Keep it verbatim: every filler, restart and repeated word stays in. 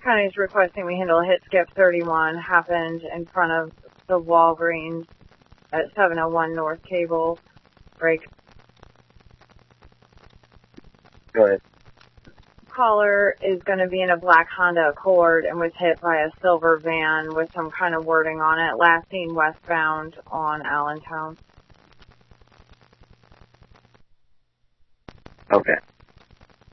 County is requesting we handle a hit skip thirty-one, happened in front of the Walgreens at seven oh one North Cable Break. Go ahead. Caller is going to be in a black Honda Accord and was hit by a silver van with some kind of wording on it, last seen westbound on Allentown. Okay.